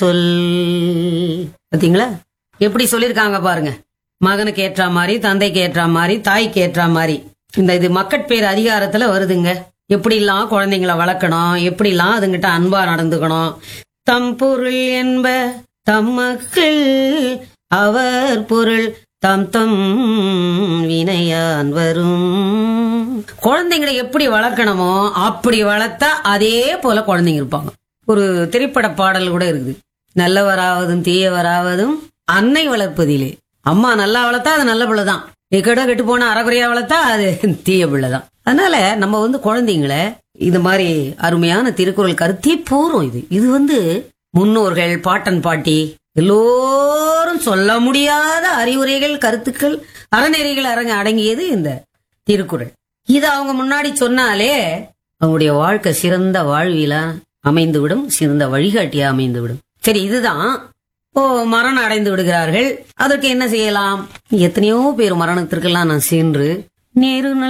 சொல். பாத்தீங்களா எப்படி சொல்லிருக்காங்க பாருங்க. மகனுக்கு ஏற்றா மாதிரி, தந்தைக்கு ஏற்றா மாதிரி, தாய்க்கு ஏற்றா மாதிரி. இது மக்கட்பேர் அதிகாரத்துல வருதுங்க. எப்படிலாம் குழந்தைங்களை வளர்க்கணும், எப்படிலாம் அதுங்கிட்ட அன்பா நடந்துக்கணும். தம் பொருள் என்ப தம் மக்கள், அவர் பொருள் தம் தம் வினையான் வரும். குழந்தைங்களை எப்படி வளர்க்கணுமோ அப்படி வளர்த்தா அதே போல குழந்தைங்க இருப்பாங்க. ஒரு திரைப்பட பாடல் கூட இருக்குது. நல்லவராவதும் தீயவராவதும் அன்னை வளர்ப்பதிலே. அம்மா நல்லா வளர்த்தா அது நல்ல பிள்ளைதான், கெட்டு போனா அறகுறையா வளர்த்தா அது தீய பிள்ளைதான். அதனால நம்ம குழந்தைங்களை இது மாதிரி அருமையான திருக்குறள் கருத்தே போறோம். இது முன்னோர்கள், பாட்டன் பாட்டி எல்லோரும் சொல்ல முடியாத அறிவுரைகள், கருத்துக்கள், அறநெறிகள் அடங்கியது இந்த திருக்குறள். இது அவங்க முன்னாடி சொன்னாலே அவங்களுடைய வாழ்க்கை சிறந்த வாழ்விலா அமைந்துவிடும், சிறந்த வழிகாட்டியா அமைந்துவிடும். சரி, இதுதான் மரணம் அடைந்து விடுகிறார்கள். அதற்கு என்ன செய்யலாம்? எத்தனையோ பேர் மரணத்திற்கெல்லாம் நான் சென்று நேரு